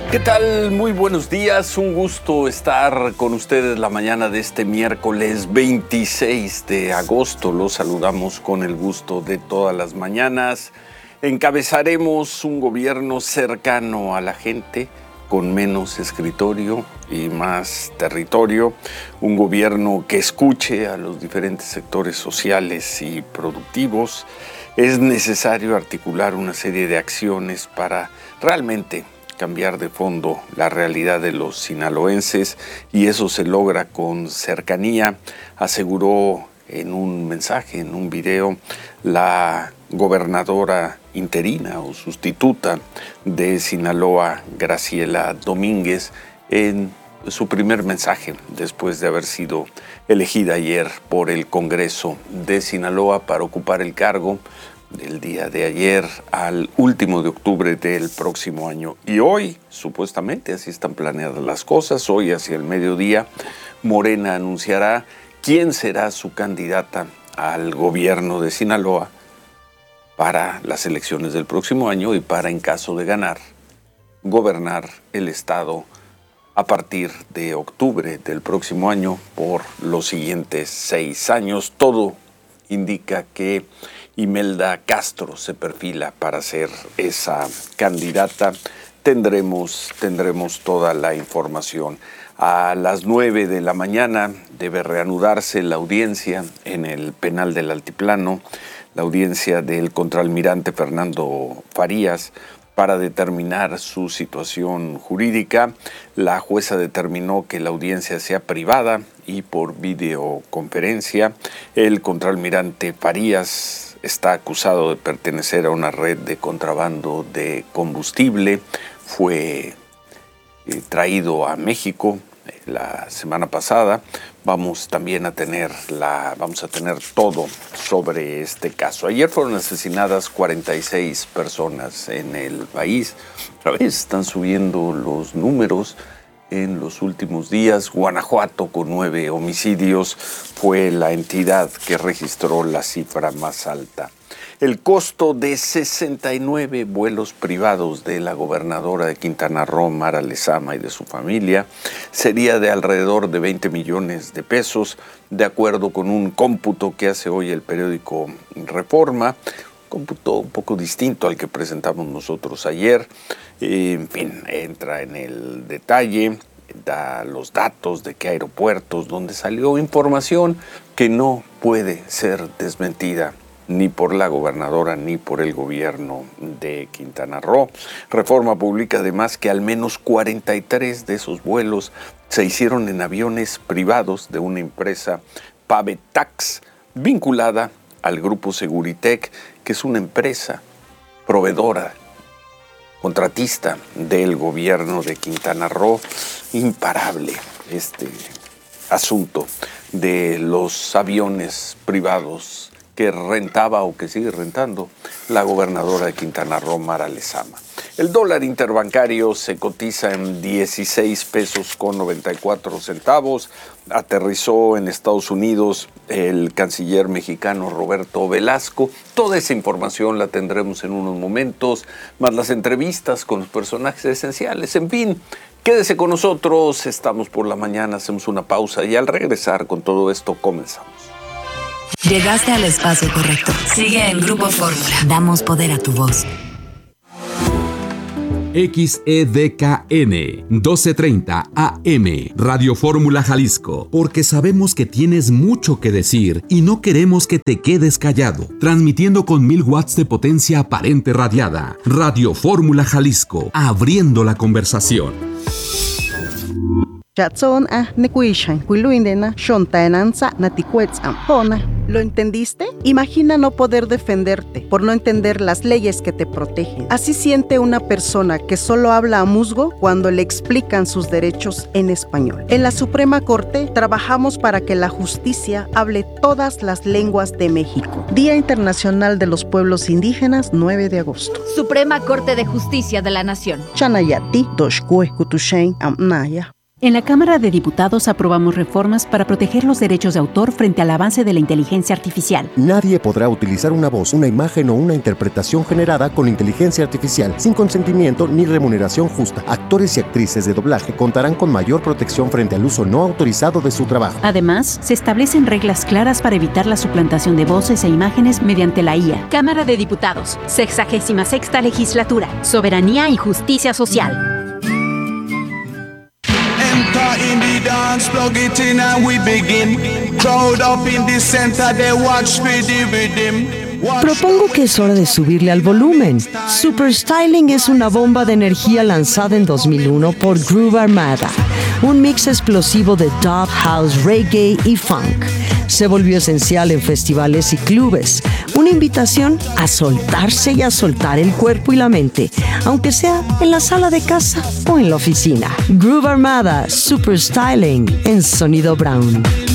¿Qué tal? Muy buenos días, un gusto estar con ustedes la mañana de este miércoles 26 de agosto. Los saludamos con el gusto de todas las mañanas. Encabezaremos un gobierno cercano a la gente, con menos escritorio y más territorio, un gobierno que escuche a los diferentes sectores sociales y productivos. Es necesario articular una serie de acciones para realmente cambiar de fondo la realidad de los sinaloenses, y eso se logra con cercanía, aseguró en un mensaje, en un video, la gobernadora interina o sustituta de Sinaloa, Graciela Domínguez, en su primer mensaje después de haber sido elegida ayer por el Congreso de Sinaloa para ocupar el cargo del día de ayer al último de octubre del próximo año. Y hoy, supuestamente, así están planeadas las cosas, hoy hacia el mediodía, Morena anunciará quién será su candidata al gobierno de Sinaloa para las elecciones del próximo año y para, en caso de ganar, gobernar el estado a partir de octubre del próximo año por los siguientes 6 años. Todo indica que Imelda Castro se perfila para ser esa candidata. Tendremos toda la información. A las 9 de la mañana debe reanudarse la audiencia en el penal del Altiplano, la audiencia del contraalmirante Fernando Farías, para determinar su situación jurídica. La jueza determinó que la audiencia sea privada y por videoconferencia. El contraalmirante Farías está acusado de pertenecer a una red de contrabando de combustible. Fue traído a México la semana pasada. Vamos a tener todo sobre este caso. Ayer fueron asesinadas 46 personas en el país. Otra vez están subiendo los números en los últimos días. Guanajuato, con 9 homicidios, fue la entidad que registró la cifra más alta. El costo de 69 vuelos privados de la gobernadora de Quintana Roo, Mara Lezama, y de su familia sería de alrededor de 20 millones de pesos, de acuerdo con un cómputo que hace hoy el periódico Reforma, cómputo un poco distinto al que presentamos nosotros ayer. En fin, entra en el detalle, da los datos de qué aeropuertos, donde salió información que no puede ser desmentida ni por la gobernadora ni por el gobierno de Quintana Roo. Reforma publica además que al menos 43 de esos vuelos se hicieron en aviones privados de una empresa, Pavetax, vinculada al grupo Seguritech, que es una empresa proveedora, contratista del gobierno de Quintana Roo. Imparable este asunto de los aviones privados que rentaba o que sigue rentando la gobernadora de Quintana Roo, Mara Lezama. El dólar interbancario se cotiza en 16 pesos con 94 centavos. Aterrizó en Estados Unidos el canciller mexicano Roberto Velasco. Toda esa información la tendremos en unos momentos, más las entrevistas con los personajes esenciales. En fin, quédese con nosotros. Estamos por la mañana, hacemos una pausa y al regresar con todo esto comenzamos. Llegaste al espacio correcto. Sigue en Grupo Fórmula. Damos poder a tu voz. XEDKN 1230 AM Radio Fórmula Jalisco, porque sabemos que tienes mucho que decir y no queremos que te quedes callado. Transmitiendo con 1000 watts de potencia aparente radiada. Radio Fórmula Jalisco, abriendo la conversación. ¿Lo entendiste? Imagina no poder defenderte por no entender las leyes que te protegen. Así siente una persona que solo habla a musgo cuando le explican sus derechos en español. En la Suprema Corte trabajamos para que la justicia hable todas las lenguas de México. Día Internacional de los Pueblos Indígenas, 9 de agosto. Suprema Corte de Justicia de la Nación. Chanayati, Doshkue, Kutushain, Amnaya. En la Cámara de Diputados aprobamos reformas para proteger los derechos de autor frente al avance de la inteligencia artificial. Nadie podrá utilizar una voz, una imagen o una interpretación generada con inteligencia artificial sin consentimiento ni remuneración justa. Actores y actrices de doblaje contarán con mayor protección frente al uso no autorizado de su trabajo. Además, se establecen reglas claras para evitar la suplantación de voces e imágenes mediante la IA. Cámara de Diputados, 66ª Legislatura, Soberanía y Justicia Social. In the dance, plug it in and we begin. Crowd up in the center, they watch for the rhythm. Propongo que es hora de subirle al volumen. Super Styling es una bomba de energía lanzada en 2001 por Groove Armada, un mix explosivo de dub, house, reggae y funk. Se volvió esencial en festivales y clubes, una invitación a soltarse y a soltar el cuerpo y la mente, aunque sea en la sala de casa o en la oficina. Groove Armada, Super Styling en Sonido Brown.